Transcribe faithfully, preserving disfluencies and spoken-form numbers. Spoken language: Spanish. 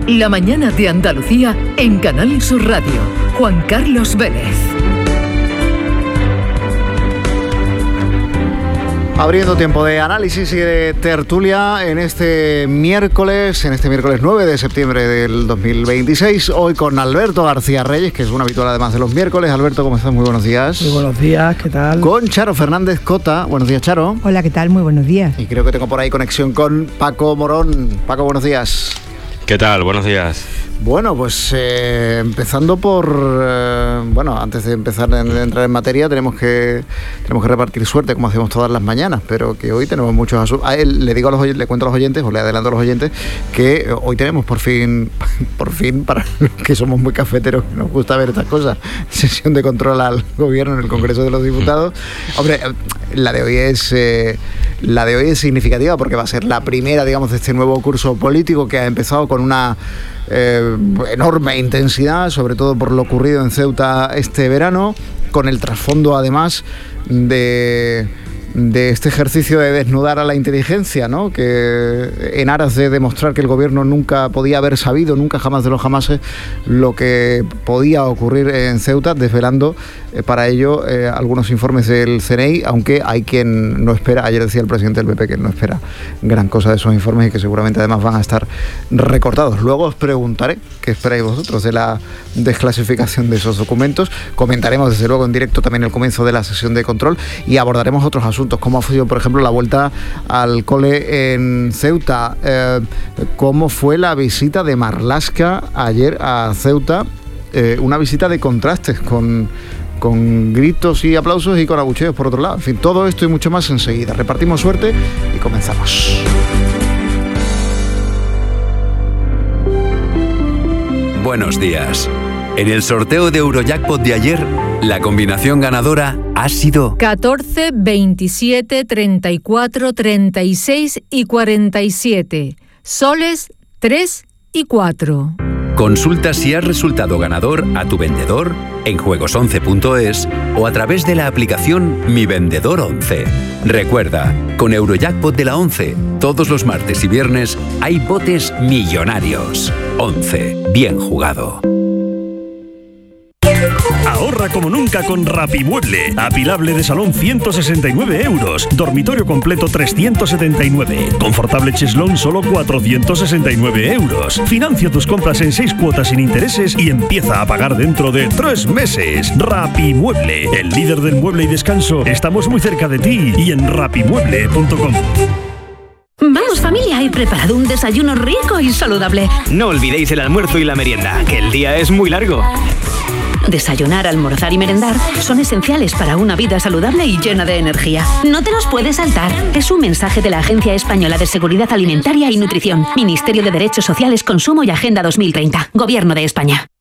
La mañana de Andalucía en Canal Sur Radio. Juan Carlos Vélez. Abriendo tiempo de análisis y de tertulia en este miércoles, en este miércoles nueve de septiembre del dos mil veintiséis, hoy con Alberto García Reyes, que es un habitual además de los miércoles. Alberto, ¿cómo estás? Muy buenos días. Muy buenos días, ¿qué tal? Con Charo Fernández Cota. Buenos días, Charo. Hola, ¿qué tal? Muy buenos días. Y creo que tengo por ahí conexión con Paco Morón. Paco, buenos días. ¿Qué tal? Buenos días. Bueno, pues eh, empezando por... Eh, bueno, antes de empezar a entrar en materia, tenemos que tenemos que repartir suerte, como hacemos todas las mañanas, pero que hoy tenemos muchos asuntos. A él le digo a los oyentes, le cuento a los oyentes, o le adelanto a los oyentes, que hoy tenemos por fin, por fin, para los que somos muy cafeteros, que nos gusta ver estas cosas, sesión de control al gobierno en el Congreso de los Diputados. Hombre, la de hoy es... Eh, la de hoy es significativa porque va a ser la primera, digamos, de este nuevo curso político que ha empezado con una eh, enorme intensidad, sobre todo por lo ocurrido en Ceuta este verano, con el trasfondo además de... de este ejercicio de desnudar a la inteligencia, ¿no? Que en aras de demostrar que el gobierno nunca podía haber sabido, nunca jamás de los jamases, lo que podía ocurrir en Ceuta, desvelando eh, para ello eh, algunos informes del C N I, aunque hay quien no espera. Ayer decía el presidente del P P que no espera gran cosa de esos informes y que seguramente además van a estar recortados. Luego os preguntaré qué esperáis vosotros de la desclasificación de esos documentos. Comentaremos desde luego en directo también el comienzo de la sesión de control y abordaremos otros asuntos, cómo ha sido, por ejemplo, la vuelta al cole en Ceuta, eh, cómo fue la visita de Marlaska ayer a Ceuta, eh, una visita de contrastes, con, con gritos y aplausos y con abucheos por otro lado. En fin, todo esto y mucho más enseguida. Repartimos suerte y comenzamos. Buenos días. En el sorteo de Eurojackpot de ayer, la combinación ganadora ha sido catorce, veintisiete, treinta y cuatro, treinta y seis y cuarenta y siete. Soles tres y cuatro. Consulta si has resultado ganador a tu vendedor en juegos once punto es o a través de la aplicación Mi Vendedor once. Recuerda, con Eurojackpot de la once, todos los martes y viernes hay botes millonarios. once. Bien jugado. Ahorra como nunca con Rapimueble. Apilable de salón ciento sesenta y nueve euros. Dormitorio completo trescientos setenta y nueve. Confortable cheslón solo cuatrocientos sesenta y nueve euros. Financia tus compras en seis cuotas sin intereses y empieza a pagar dentro de tres meses. Rapimueble, el líder del mueble y descanso. Estamos muy cerca de ti y en rapimueble punto com. Vamos familia, he preparado un desayuno rico y saludable. No olvidéis el almuerzo y la merienda, que el día es muy largo. Desayunar, almorzar y merendar son esenciales para una vida saludable y llena de energía. No te los puedes saltar. Es un mensaje de la Agencia Española de Seguridad Alimentaria y Nutrición, Ministerio de Derechos Sociales, Consumo y Agenda dos mil treinta, Gobierno de España.